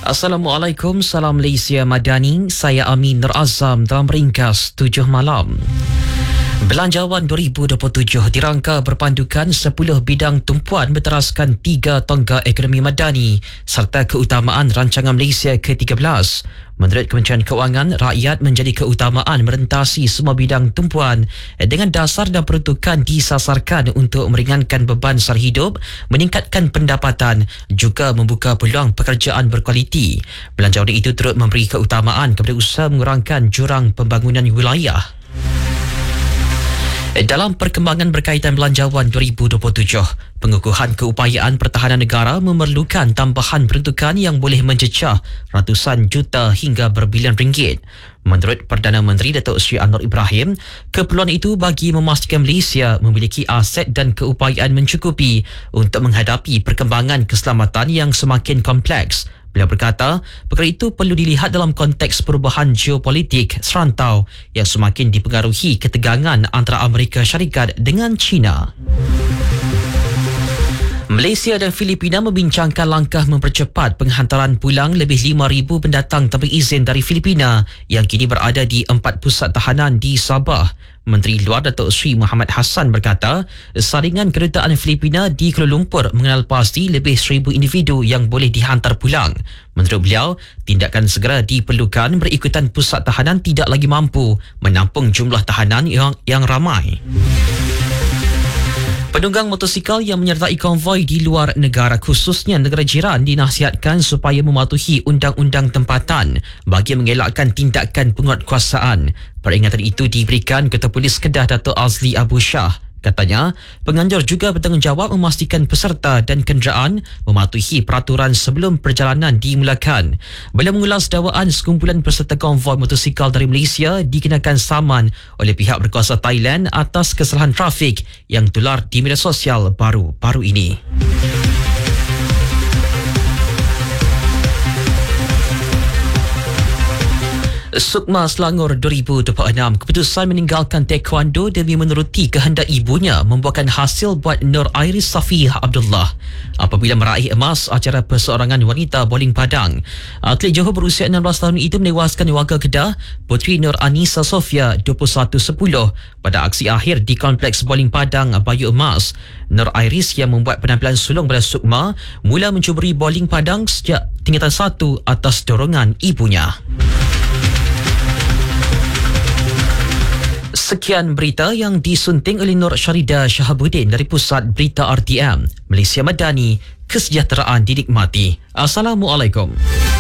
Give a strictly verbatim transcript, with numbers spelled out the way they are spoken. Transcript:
Assalamualaikum, salam Malaysia Madani. Saya Amin Nur Azam dalam ringkas tujuh malam. Belanjawan dua ribu dua puluh tujuh dirangka berpandukan sepuluh bidang tumpuan berteraskan tiga tonggak ekonomi madani serta keutamaan rancangan Malaysia ke tiga belas. Menurut Kementerian Keuangan, rakyat menjadi keutamaan merentasi semua bidang tumpuan dengan dasar dan peruntukan disasarkan untuk meringankan beban sara hidup, meningkatkan pendapatan, juga membuka peluang pekerjaan berkualiti. Belanjawan itu turut memberi keutamaan kepada usaha mengurangkan jurang pembangunan wilayah. Dalam perkembangan berkaitan belanjawan dua ribu dua puluh tujuh, pengukuhan keupayaan pertahanan negara memerlukan tambahan peruntukan yang boleh mencecah ratusan juta hingga berbilion ringgit. Menurut Perdana Menteri Datuk Seri Anwar Ibrahim, keperluan itu bagi memastikan Malaysia memiliki aset dan keupayaan mencukupi untuk menghadapi perkembangan keselamatan yang semakin kompleks. Beliau berkata, perkara itu perlu dilihat dalam konteks perubahan geopolitik serantau yang semakin dipengaruhi ketegangan antara Amerika Syarikat dengan China. Malaysia dan Filipina membincangkan langkah mempercepat penghantaran pulang lebih lima ribu pendatang tanpa izin dari Filipina yang kini berada di empat pusat tahanan di Sabah. Menteri Luar Datuk Seri Muhammad Hassan berkata, saringan kedutaan Filipina di Kuala Lumpur mengenal pasti lebih seribu individu yang boleh dihantar pulang. Menurut beliau, tindakan segera diperlukan berikutan pusat tahanan tidak lagi mampu menampung jumlah tahanan yang, yang ramai. Penunggang motosikal yang menyertai konvoi di luar negara, khususnya negara jiran, dinasihatkan supaya mematuhi undang-undang tempatan bagi mengelakkan tindakan penguatkuasaan. Peringatan itu diberikan Ketua Polis Kedah Dato' Azli Abu Shah. Katanya, penganjur juga bertanggungjawab memastikan peserta dan kenderaan mematuhi peraturan sebelum perjalanan dimulakan. Beliau mengulas dakwaan sekumpulan peserta konvoi motosikal dari Malaysia dikenakan saman oleh pihak berkuasa Thailand atas kesalahan trafik yang tular di media sosial baru-baru ini. Sukma Selangor dua ribu dua puluh enam, keputusan meninggalkan taekwondo demi menuruti kehendak ibunya membuahkan hasil buat Nur Airis Safiyah Abdullah apabila meraih emas acara perseorangan wanita bowling padang. Atlet Johor berusia enam belas tahun itu menewaskan warga Kedah, Puteri Nur Anisa Sofia dua puluh satu sepuluh pada aksi akhir di Kompleks Bowling Padang Bayu Emas. Nur Airis yang membuat penampilan sulung pada Sukma mula mencuburi bowling padang sejak tingkatan satu atas dorongan ibunya. Sekian berita yang disunting oleh Nur Syarida Shahabuddin dari Pusat Berita R T M. Malaysia Madani, kesejahteraan dinikmati. Assalamualaikum.